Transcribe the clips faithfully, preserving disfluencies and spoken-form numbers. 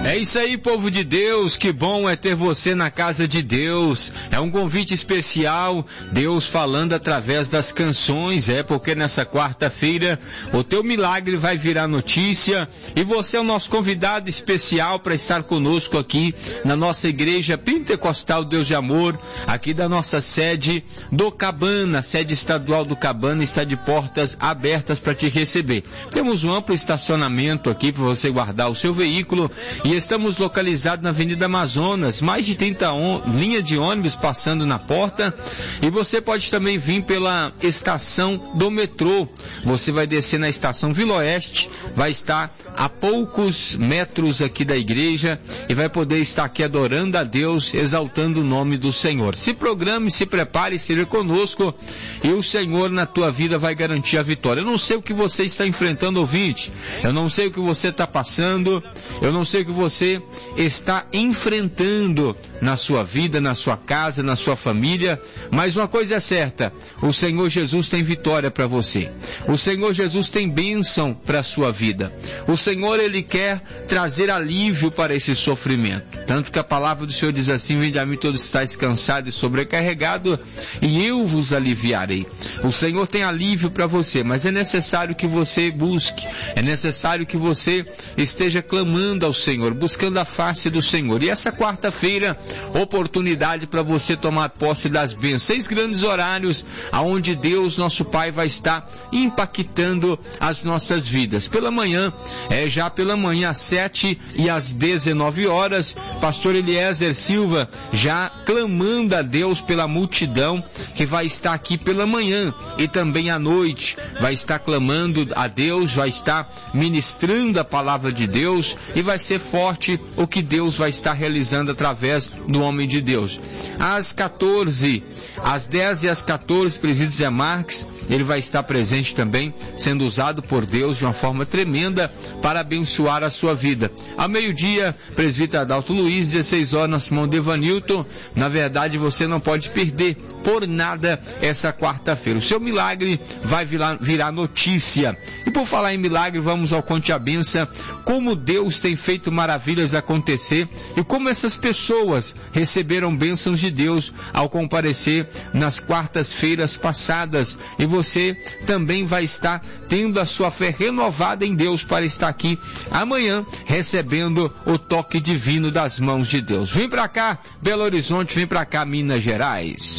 É isso aí, povo de Deus, que bom é ter você na casa de Deus. É um convite especial, Deus falando através das canções, é porque nessa quarta-feira o teu milagre vai virar notícia e você é o nosso convidado especial para estar conosco aqui na nossa igreja Pentecostal Deus de Amor, aqui da nossa sede do Cabana, sede estadual do Cabana, está de portas abertas para te receber. Temos um amplo estacionamento aqui para você guardar o seu veículo e estamos localizados na Avenida Amazonas, mais de trinta linhas de ônibus passando na porta, e você pode também vir pela estação do metrô. Você vai descer na estação Vila Oeste, vai estar a poucos metros aqui da igreja e vai poder estar aqui adorando a Deus, exaltando o nome do Senhor. Se programe, se prepare, esteja conosco e o Senhor na tua vida vai garantir a vitória. Eu não sei o que você está enfrentando, ouvinte, eu não sei o que você está passando, eu não sei o que você está enfrentando na sua vida, na sua casa, na sua família, mas uma coisa é certa, o Senhor Jesus tem vitória para você. O Senhor Jesus tem bênção para a sua vida. O Senhor, Ele quer trazer alívio para esse sofrimento. Tanto que a palavra do Senhor diz assim: vinde a mim todos estáis cansados e sobrecarregados, e eu vos aliviarei. O Senhor tem alívio para você, mas é necessário que você busque, é necessário que você esteja clamando ao Senhor, buscando a face do Senhor. E essa quarta-feira, oportunidade para você tomar posse das bênçãos. Seis grandes horários aonde Deus, nosso Pai, vai estar impactando as nossas vidas. Pela manhã, é já pela manhã às sete e às dezenove horas, pastor Eliezer Silva já clamando a Deus pela multidão que vai estar aqui pela manhã, e também à noite vai estar clamando a Deus, vai estar ministrando a palavra de Deus, e vai ser forte o que Deus vai estar realizando através do homem de Deus. Às quatorze, às dez e às quatorze, presídio Zé Marques, ele vai estar presente também, sendo usado por Deus de uma forma tremenda para abençoar a sua vida. Ao meio-dia, presbítero Adalto Luiz, dezesseis horas, na Simão Devanilton. Na verdade, você não pode perder por nada essa quarta-feira. O seu milagre vai virar, virar notícia. E por falar em milagre, vamos ao Conte a Benção, como Deus tem feito maravilhas acontecer e como essas pessoas receberam bênçãos de Deus ao comparecer nas quartas-feiras passadas. E você também vai estar tendo a sua fé renovada em Deus para estar aqui amanhã recebendo o toque divino das mãos de Deus. Vem pra cá, Belo Horizonte, vem pra cá, Minas Gerais.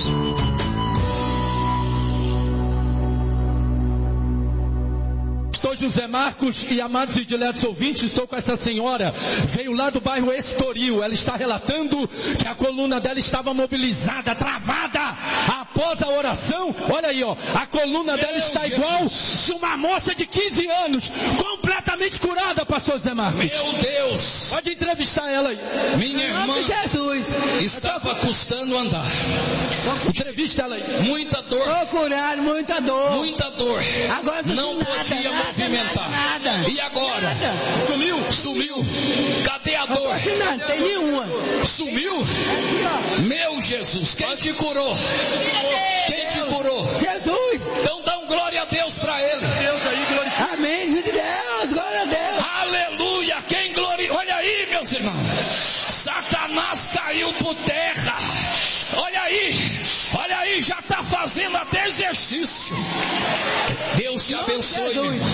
Pastor José Marcos e amados e diletos ouvintes, estou com essa senhora, veio lá do bairro Estoril. Ela está relatando que a coluna dela estava mobilizada, travada, após a oração. Olha aí, ó, a coluna dela está igual de uma moça de quinze anos, completamente curada, pastor José Marcos. Meu Deus! Pode entrevistar ela aí. Minha irmã Jesus estava custando andar. Entrevista ela aí. Muita dor. Procurando, muita dor. Muita dor. Agora não nada, podia nada, movimentar. Nada, nada. E agora? Nada. Sumiu? Sumiu. Cadê a dor? Não, não tem nenhuma. Sumiu? Meu Jesus, quem te curou? Quem te curou? Jesus. Então dá um glória a Deus para ele. Deus aí, glorifica. Amém, de Deus, glória a Deus. Aleluia, quem gloria? Olha aí, meus irmãos. Satanás caiu por terra. Olha aí, olha aí, já está fazendo até exercício. Deus te abençoe.